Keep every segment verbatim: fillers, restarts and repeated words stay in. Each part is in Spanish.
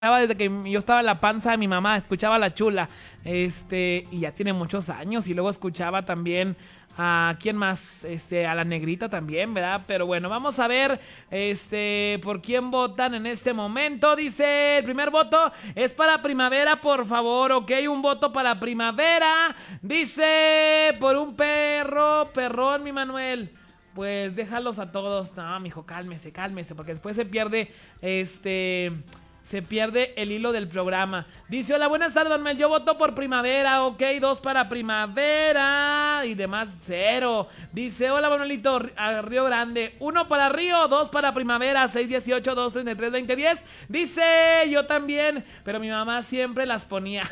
desde que yo estaba en la panza de mi mamá, escuchaba a La Chula, este, y ya tiene muchos años, y luego escuchaba también a, ¿quién más? Este, a La Negrita también, ¿verdad? Pero bueno, vamos a ver, este, por quién votan en este momento. Dice, el primer voto es para Primavera, por favor, ok, un voto para Primavera. Dice, por un perro, perrón, mi Manuel. Pues déjalos a todos. No, mijo, cálmese, cálmese, porque después se pierde, este... Se pierde el hilo del programa. Dice, hola, buenas tardes, Manuel. Yo voto por Primavera, ok, dos para Primavera y demás, cero. Dice, hola, Manuelito, a Río Grande, uno para Río, dos para Primavera, seis dieciocho, dos treinta y tres, veinte diez. Dice, yo también, pero mi mamá siempre las ponía.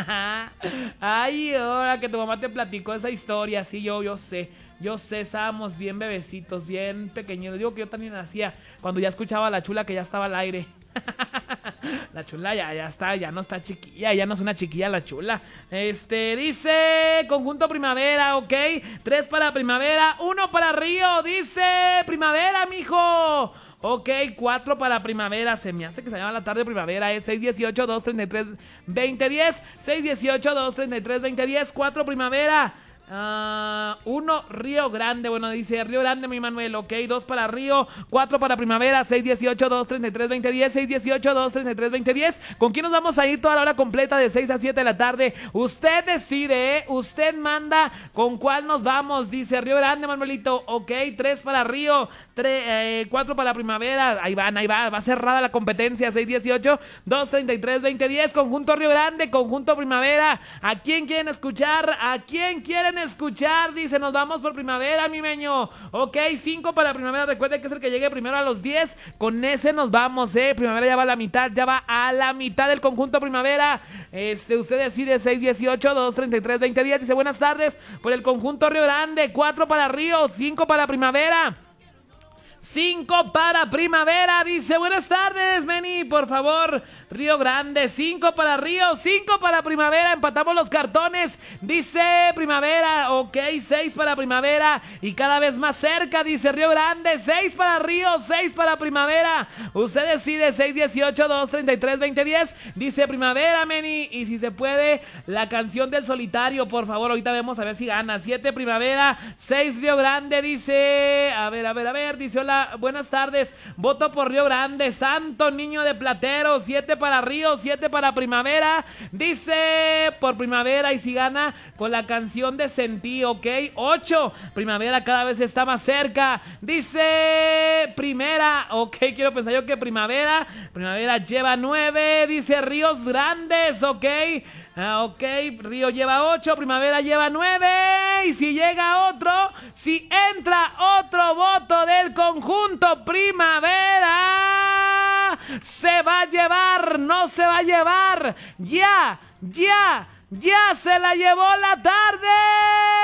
Ay, ahora que tu mamá te platicó esa historia, sí, yo, yo sé. Yo sé, estábamos bien bebecitos, bien pequeños. Digo que yo también hacía cuando ya escuchaba a La Chula que ya estaba al aire. La Chula ya, ya está, ya no está chiquilla, ya no es una chiquilla La Chula. Este, dice, conjunto Primavera, ok. Tres para Primavera, uno para Río, dice Primavera, mijo. Ok, cuatro para Primavera. Se me hace que se llama la tarde Primavera. Es seis dieciocho, dos treinta y tres, veinte diez. seis dieciocho, dos treinta y tres, veinte diez. cuatro Primavera. Uh, uno Río Grande, bueno, dice Río Grande, mi Manuel, ok, dos para Río, cuatro para Primavera, seis dieciocho, dos treinta y tres, veinte diez, seis dieciocho, dos treinta y tres, veinte diez. ¿Con quién nos vamos a ir toda la hora completa de seis a siete de la tarde? Usted decide, ¿eh? Usted manda con cuál nos vamos, dice Río Grande, Manuelito, ok, tres para Río, cuatro para Primavera, ahí van, ahí va, va cerrada la competencia, seis dieciocho, dos treinta y tres, veinte diez, conjunto Río Grande, conjunto Primavera. ¿A quién quieren escuchar? ¿A quién quieren escuchar? Dice, nos vamos por Primavera, mi meño. Ok, cinco para Primavera. Recuerde que es el que llegue primero a los diez. Con ese nos vamos, eh. Primavera ya va a la mitad, ya va a la mitad del conjunto Primavera. Este, usted decide, seis dieciocho, dos treinta y tres, veinte diez. Dice, buenas tardes por el conjunto Río Grande. cuatro para Río, cinco para Primavera. cinco para Primavera, dice, buenas tardes, Meni, por favor, Río Grande, cinco para Río, cinco para Primavera, empatamos los cartones, dice Primavera, ok, seis para Primavera, y cada vez más cerca, dice Río Grande, seis para Río, seis para Primavera, usted decide, seis dieciocho, dos treinta y tres, veinte diez, dice Primavera, Meni, y si se puede, la canción del solitario, por favor, ahorita vemos a ver si gana, siete Primavera, seis Río Grande, dice, a ver, a ver, a ver, dice, hola, buenas tardes, voto por Río Grande, Santo Niño de Platero, siete para Río, siete para Primavera, dice por Primavera, y si gana por la canción de Sentí, ok, ocho, Primavera cada vez está más cerca, dice Primera, ok, quiero pensar yo que Primavera, Primavera lleva nueve, dice Ríos Grandes, ok, Ah, ok, Río lleva ocho, Primavera lleva nueve. Y si llega otro, si entra otro voto del conjunto Primavera, se va a llevar, no se va a llevar. Ya, ya, ya se la llevó la tarde.